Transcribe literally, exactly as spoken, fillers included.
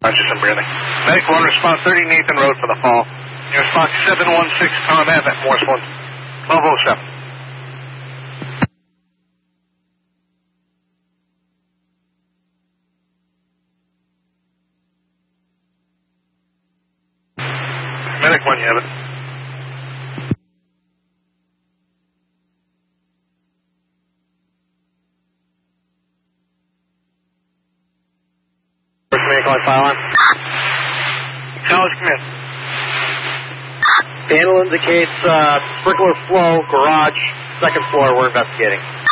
Roger, some breathing. Medic one, response thirty Nathan Road for the fall. Your response seven one six, Tom F at Morse one, twelve oh seven. Medic one, you have it. First Medic on file on. College, come in. Panel indicates uh, sprinkler flow, garage, second floor. We're investigating.